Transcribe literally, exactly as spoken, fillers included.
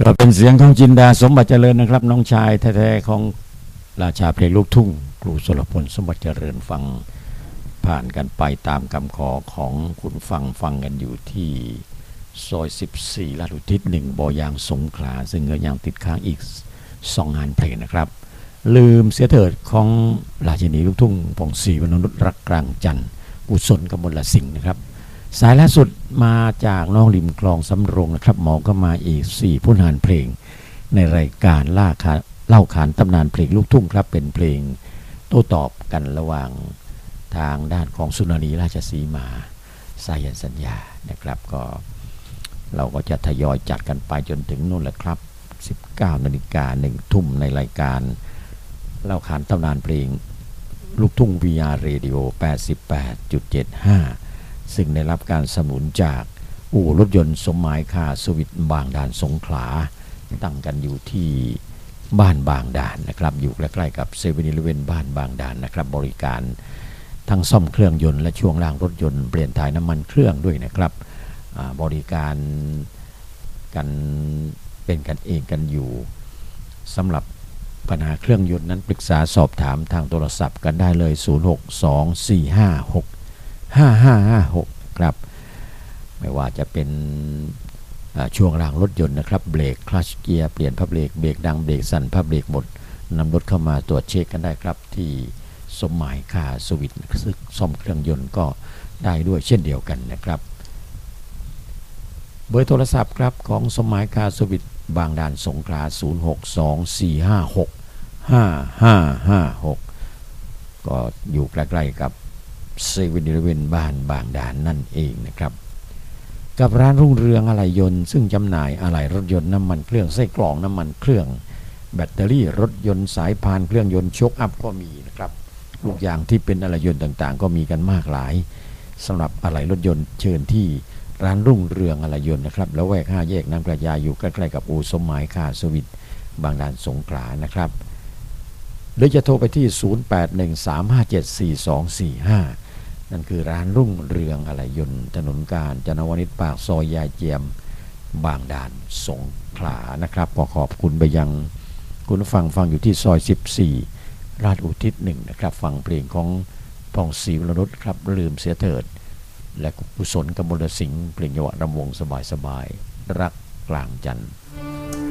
ก็เป็นเสียงของจินดาสมบัติเจริญนะครับน้องชายแท้ๆของราชาเพลงลูกทุ่งครูสรพลสมบัติเจริญฟังผ่านกันไปตามคำขอของคุณฟังฟังกันอยู่ที่ซอยสิบสี่ลาดอุทิศหนึ่งบ่อยางสงขลาซึ่งก็ยังติดค้างอีกสองงานเพลงนะครับลืมเสียเถิดของราชินีลูกทุ่งผ่องศรีวรรณนุชรักกลางจันทร์กุศลกมลสิงห์นะครับสายล่าสุดมาจากน้องริมคลองสำโรงนะครับหมอก็มาอีกสี่ผู้นานเพลงในรายการล่าคาเล่าขานตำนานเพลงลูกทุ่งครับเป็นเพลงโต้ตอบกันระหว่างทางด้านของสุนารีราชสีมาสายันสัญญานะครับก็เราก็จะทยอยจัดกันไปจนถึงนู่นแหละครับสิบเก้านาฬิกาหนึ่งทุ่มในรายการเล่าขานตำนานเพลงลูกทุ่ง วี อาร์ Radio แปดสิบแปดจุดเจ็ดห้าซึ่งได้รับการสนับสนุนจากอู่รถยนต์สมหมายคาสวิตบางด่านสงขลาตั้งกันอยู่ที่บ้านบางด่านนะครับอยู่ใกล้ๆกับเซเว่นอีเลฟเว่นบ้านบางด่านนะครับบริการทั้งซ่อมเครื่องยนต์และช่วงล่างรถยนต์เปลี่ยนถ่ายน้ำมันเครื่องด้วยนะครับบริการกันเป็นกันเองกันอยู่สำหรับปัญหาเครื่องยนต์นั้นปรึกษาสอบถามทางโทรศัพท์กันได้เลยศูนย์ หก สอง สี่ ห้า หก ห้า ห้า ห้า หกครับไม่ว่าจะเป็นช่วงล่างรถยนต์นะครับเบรกคลัตช์เกียร์เปลี่ยนผ้าเบรกเบรกดังเบรกสั่นผ้าเบรกหมดนำรถเข้ามาตรวจเช็คกันได้ครับที่สมหมายคาสวิตซึ่งซ่อมเครื่องยนต์ก็ได้ด้วยเช่นเดียวกันนะครับเบอร์โทรศัพท์ครับของสมหมายคาสวิตบางด่านสงขลาศูนย์ หก สอง สี่ ห้า หก ห้า ห้า ห้า หกก็อยู่ใกล้ๆกับเซเว่นอีเลฟเว่นบ้านบางด่านนั่นเองนะครับกับร้านรุ่งเรืองอะไหล่ยนต์ซึ่งจำหน่ายอะไหล่รถยนต์น้ำมันเครื่องไส้กรองน้ำมันเครื่องแบตเตอรี่รถยนต์สายพานเครื่องยนต์โชคอัพก็มีนะครับลูกยางที่เป็นอะไหล่ยนต์ต่างๆก็มีกันมากหลายสำหรับอะไหล่รถยนต์เชิญที่ร้านรุ่งเรืองอะไหล่ยนต์นะครับแล้วแวกห้าแยกน้ำกระยาอยู่ใกล้ๆกับอู่สมหมายคาสวิตบางด่านสงขลานะครับหรือจะโทรไปที่ศูนย์ แปด หนึ่ง สาม ห้า เจ็ด สี่ สอง สี่ ห้านั่นคือร้านรุ่งเรืองอะไหล่ยนต์ถนนกาญจนวนิชปากซอยยายเจียมบางด่านสงขลานะครับขอขอบคุณไปยังคุณฟังฟังอยู่ที่ซอยสิบสี่ราชอุทิศหนึ่งนะครับฟังเพลงของผ่องศรีวรรณนุชครับลืมเสียเถิดและกุศลกมลสิงห์เพลงจังหวะรำวงสบายๆรักกลางจันทร์